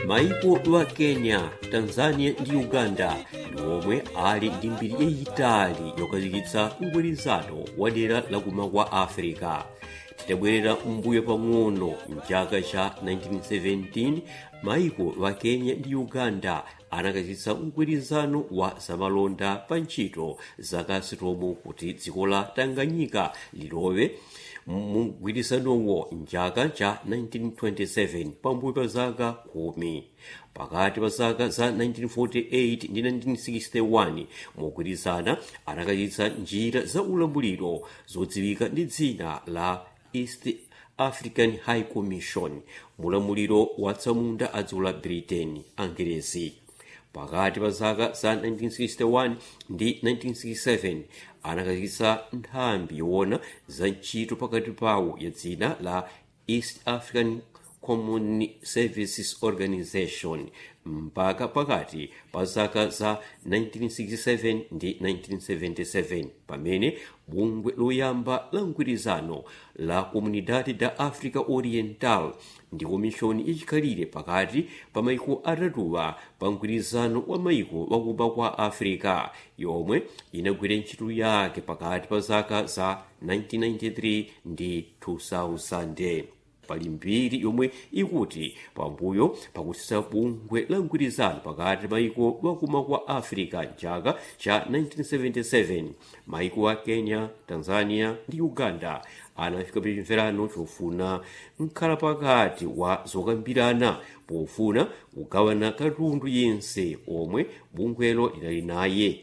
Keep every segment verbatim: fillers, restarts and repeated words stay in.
maiko wa Kenya, Tanzania ndi Uganda ndi omwe ali ndi mbiri yayitali yokhazikitsa mgwirizano wa dera lakuma kwa Africa. Titabwerera mbuyo pang'ono mchaka cha nineteen seventeen, maiko wa Kenya ndi Uganda anakhazikitsa mgwirizano wa zamalonda pa ntchito za kasitomu kuti dziko la Tanganyika lilowe mgwirizanowo mchaka cha nineteen twenty-seven pambuyo pa zaka khumi. Pakati pa zaka za nineteen forty-eight ndi nineteen sixty-one mogwirizana anakhazikitsa njira za ulamuliro zodziwika ndi dzina la East African High Commission, mulamuliro wa tsamunda a dziko la Britain, Angerezi. Pakati pa zaka za nineteen sixty-one ndi nineteen sixty-seven anakhazikitsa nthambi yoona za ntchito pakati pawo ya dzina la East African Common Services Organization mpaka pakati pa zaka za nineteen sixty-seven ndi nineteen seventy-seven pamene bungwe loyamba la mgwirizano la Comunidade da Africa Oriental ndi komishoni ichikhalire pakati pa maiko atatuwa pa mgwirizano wa maiko wakuma kwa Africa yomwe inagwira ntchito yake pakati pa zaka za nineteen ninety-three ndi two thousand. Pali mbiri yomwe ikuti pambuyo pakutsitsa bungwe la mgwirizano pakati maiko wakuma kwa Africa mchaka cha nineteen seventy-seven, maiko wa Kenya, Tanzania ndi Uganda anafika pachimverano chofuna mkhala pakati wa zokambirana pofuna kugawana katundu yense omwe bungwelo linali naye,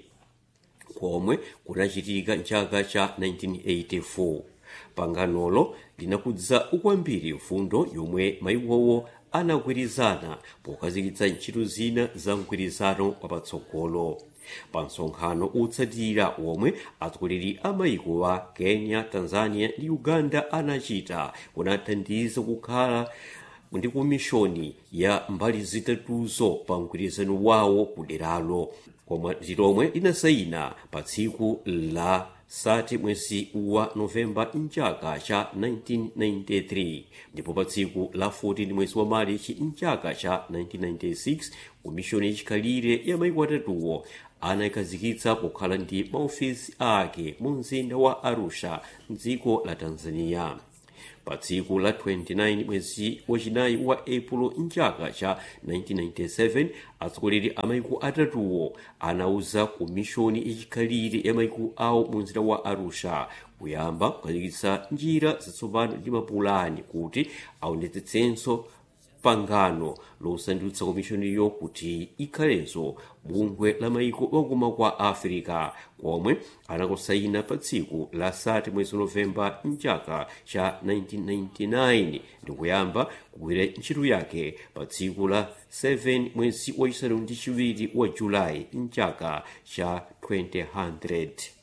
komwe kunachitika mchaka cha nineteen eighty-four. Panganolo linakudza ukwambiri mfundo yomwe maikowo anagwirizana pokhazikitsa ntchito zina za mgwirizano wapatsogolo. Pa msonkhano utsatira omwe atsogoleri a maiko wa Kenya, Tanzania ndi Uganda anachita kunathandiza kukhala ndi komishoni ya mbali zitatuzo pa mgwirizano wawo kuderalo, koma lomwe linasayina pa tsiku la sati mwezi wa Novemba mchaka cha nineteen ninety-three, ndipo pa tsiku la fourteen mwezi wa Marichi mchaka cha nineteen ninety-six komishoni ichikhalire ya maiko atatuwo anayikhazikitsa pokhala ndi maofisi ake mu mzinda wa Arusha mdziko la Tanzania. Pa tsiku la twenty-nine mwezi wachinayi wa April mchaka cha nineteen ninety-seven atsogoleri a maiko atatuwo anauza komishoni ichikhalire ya maiko awo mu mzinda wa Arusha kuyamba kukhazikitsa njira zatsopano ndi mapulani kuti aonetsetsenso pangano losandutsa komishoniyo kuti ikhalenso bungwe la maiko wakuma kwa Africa, komwe anakosayina pa tsiku la sati mwezi Novemba mchaka cha nineteen ninety-nine ndi kuyamba kugwira ntchito yake pa tsiku la seven mwezi wachisanu ndi chiwiri wa Julai mchaka cha twenty hundred.